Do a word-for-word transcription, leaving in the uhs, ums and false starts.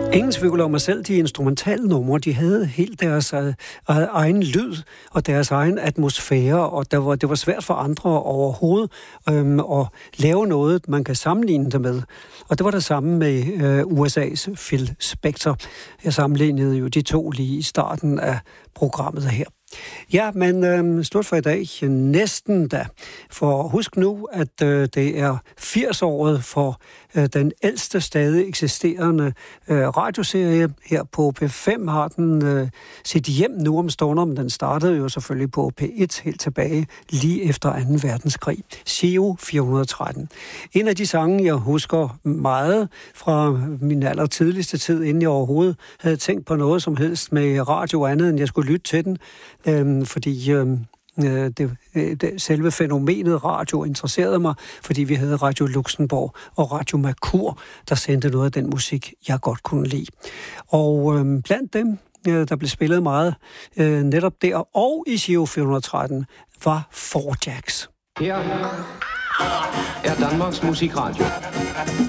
Ingen tvivl om, at selv de instrumentale numre, de havde helt deres uh, egen lyd og deres egen atmosfære, og der var, det var svært for andre overhovedet øhm, at lave noget, man kan sammenligne det med. Og det var det samme med uh, U S A's Phil Spector. Jeg sammenlignede jo de to lige i starten af programmet her. Ja, men øh, slut for i dag. Næsten da. For husk nu, at øh, det er firs-året for øh, den ældste stadig eksisterende øh, radioserie. Her på P fem har den øh, sit hjem nu om stunder, men den startede jo selvfølgelig på P et helt tilbage lige efter anden verdenskrig. Geo fire hundrede og tretten. En af de sange, jeg husker meget fra min aller tidligste tid, inden jeg overhovedet havde tænkt på noget som helst med radio andet, end jeg skulle lytte til den. Øhm, fordi øhm, øh, det, det, selve fænomenet radio interesserede mig, fordi vi havde Radio Luxembourg og Radio Mercur, der sendte noget af den musik, jeg godt kunne lide. Og øhm, blandt dem, øh, der blev spillet meget øh, netop der, og i Geo fire hundrede og tretten, var Four Jacks. Her er Danmarks Musikradio.